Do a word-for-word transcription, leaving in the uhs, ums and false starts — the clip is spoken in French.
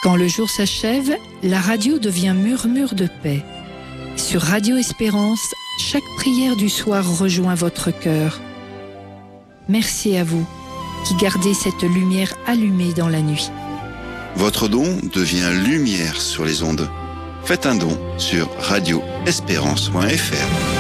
Quand le jour s'achève, la radio devient murmure de paix. Sur Radio Espérance, chaque prière du soir rejoint votre cœur. Merci à vous qui gardez cette lumière allumée dans la nuit. Votre don devient lumière sur les ondes. Faites un don sur radio espérance point f r.